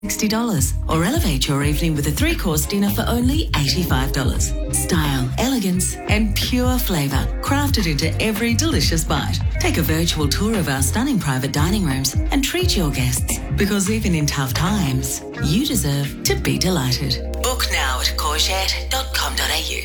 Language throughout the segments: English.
$60 or elevate your evening with a 3-course dinner for only $85. Style, elegance and pure flavour crafted into every delicious bite. Take a virtual tour of our stunning private dining rooms and treat your guests, because even in tough times, you deserve to be delighted. Book now at courgette.com.au.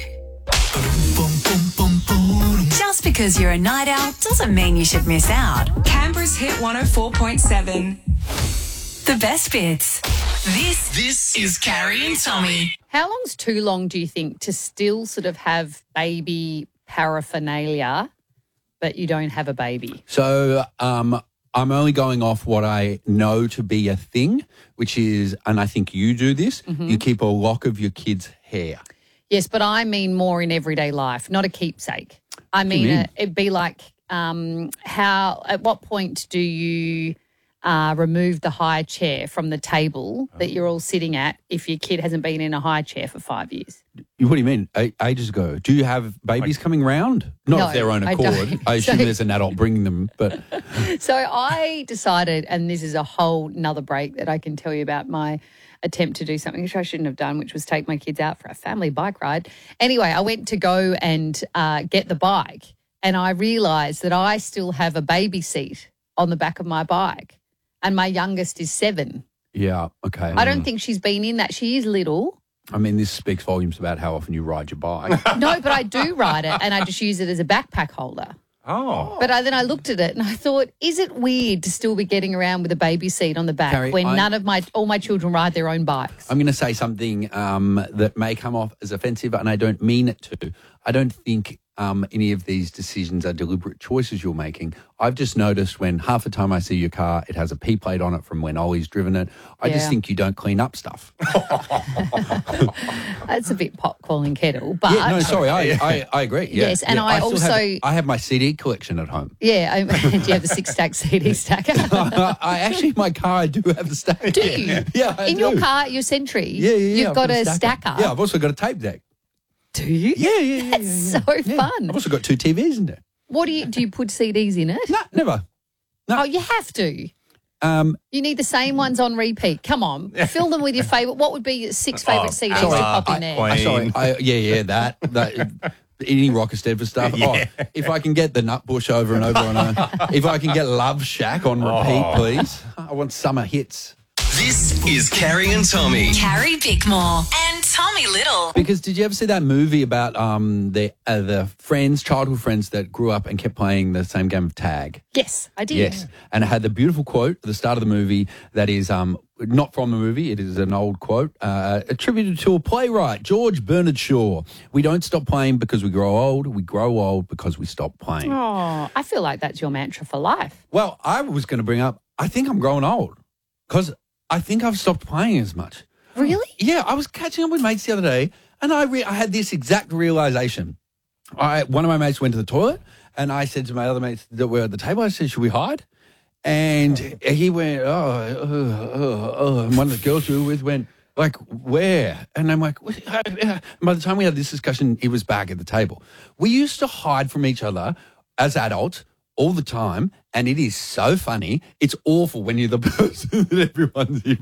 Just because you're a night owl doesn't mean you should miss out. Canberra's Hit 104.7. The best bits. This is Carrie and Tommy. How long's too long, do you think, to still sort of have baby paraphernalia, but you don't have a baby? So I'm only going off what I know to be a thing, which is, and I think you do this, you keep a lock of your kid's hair. Yes, but I mean more in everyday life, not a keepsake. I mean, it'd be like at what point do you remove the high chair from the table that you're all sitting at if your kid hasn't been in a high chair for 5 years? What do you mean? Ages ago. Do you have babies coming round? Not No, of their own I accord. don't. I assume there's an adult bringing them, but... So I decided, and this is a whole nother break that I can tell you about my attempt to do something which I shouldn't have done, which was take my kids out for a family bike ride. Anyway, I went to go and get the bike, and I realised that I still have a baby seat on the back of my bike, and my youngest is 7. Yeah, okay. I don't think she's been in that. She is little. I mean, this speaks volumes about how often you ride your bike. No, but I do ride it, and I just use it as a backpack holder. Oh. But then I looked at it and I thought, is it weird to still be getting around with a baby seat on the back Carrie, when all my children ride their own bikes? I'm going to say something that may come off as offensive, and I don't mean it to. I don't think any of these decisions are deliberate choices you're making. I've just noticed when half the time I see your car, it has a P plate on it from when Ollie's driven it. I just think you don't clean up stuff. That's a bit pot calling kettle, but Yeah, no, sorry, I agree. Yeah. Yes, and Yeah, I still also- I have my CD collection at home. yeah. Do you have the 6-stack CD stacker? I actually, my car, I do have a stack. Do you? Yeah, I In do. your car, your Sentry, Yeah. you've I've got a stacker. Yeah, I've also got a tape deck. Do you? Yeah. That's so fun. I've also got 2 TVs in there. What do you put CDs in it? No, never. No. Oh, you have to. You need the same ones on repeat. Come on, fill them with your favourite. What would be your 6 favourite CDs to pop in there? Queen. Sorry. That. Any Rockestead for stuff. Yeah. Oh, if I can get the Nutbush over and over if I can get Love Shack on repeat, please. I want summer hits. This is Carrie and Tommy. Carrie Bickmore and Tommy Little. Because did you ever see that movie about the friends, childhood friends that grew up and kept playing the same game of tag? Yes, I did. Yes. And it had the beautiful quote at the start of the movie that is not from the movie. It is an old quote attributed to a playwright, George Bernard Shaw. We don't stop playing because we grow old. We grow old because we stop playing. Oh, I feel like that's your mantra for life. Well, I was going to bring up, I think I'm growing old because I think I've stopped playing as much. Really? Yeah, I was catching up with mates the other day and I had this exact realisation. One of my mates went to the toilet and I said to my other mates that were at the table, I said, should we hide? And he went, and one of the girls we were with went, like, where? And I'm like, by the time we had this discussion, he was back at the table. We used to hide from each other as adults all the time, and it is so funny. It's awful when you're the person that everyone's here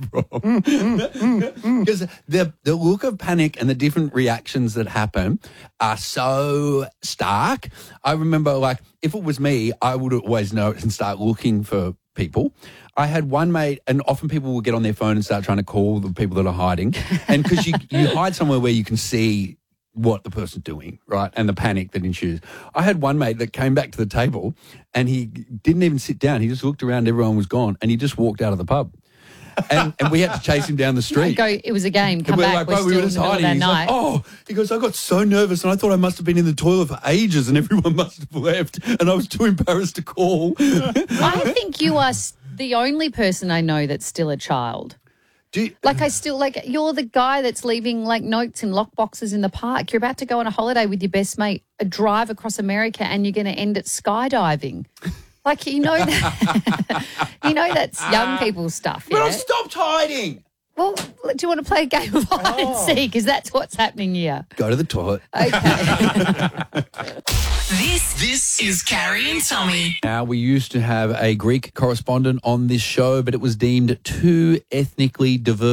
from. Because the look of panic and the different reactions that happen are so stark. I remember, like, if it was me, I would always know it and start looking for people. I had one mate, and often people will get on their phone and start trying to call the people that are hiding. And because you hide somewhere where you can see what the person's doing, right, and the panic that ensues. I had one mate that came back to the table and he didn't even sit down. He just looked around, everyone was gone, and he just walked out of the pub. And we had to chase him down the street. Go, it was a game. Come we're back. like, We're bro, we still were in just the middle of hiding. that He's night. like, he goes, I got so nervous and I thought I must have been in the toilet for ages and everyone must have left and I was too embarrassed to call. I think you are the only person I know that's still a child. You're the guy that's leaving like notes in lockboxes in the park. You're about to go on a holiday with your best mate, a drive across America, and you're going to end at skydiving. Like, you know that, that's young people stuff. But Yeah? I've stopped hiding. Well, do you want to play a game of hide and seek? Because that's what's happening here. Go to the toilet. Okay. This is Carrie and Tommy. Now, we used to have a Greek correspondent on this show, but it was deemed too ethnically diverse.